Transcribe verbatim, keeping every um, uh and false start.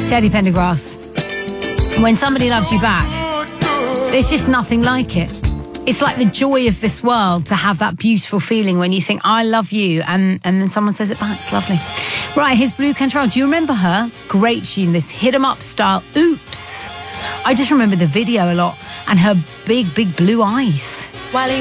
Teddy Pendergrass. When somebody loves you back, there's just nothing like it. It's like the joy of this world to have that beautiful feeling when you think, I love you, and, and then someone says it back. It's lovely. Right, here's Blue Cantrell. Do you remember her? Great tune, this hit 'em up style. Oops. I just remember the video a lot and her big, big blue eyes. While he